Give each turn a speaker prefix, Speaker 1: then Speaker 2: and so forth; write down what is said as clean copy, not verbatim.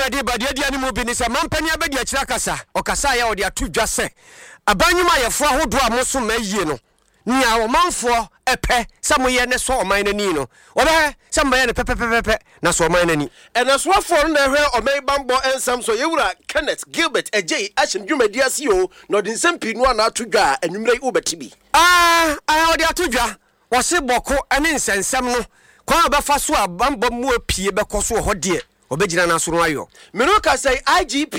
Speaker 1: de badia ni mu bi ni se mampani abedi akira kasa okasa ya odi atu dwa se abanyuma yefo ahodo a mo so mayie no nia wo manfo epe samoye ne so oman nani no obe samoye ne pepepepe na so oman nani
Speaker 2: enasoafo no na hwe oman bambo ensam so yewura Kenneth Gilbert Ejei ahyem dwumadi ase o na odi nsam pinu ana atodwa anwumre ubetibi
Speaker 1: odi atodwa wo se boko ene nsensem no kwa obefa so abambo mu apie bekoso ho de obegina na so no ayo
Speaker 2: meno ka say IGP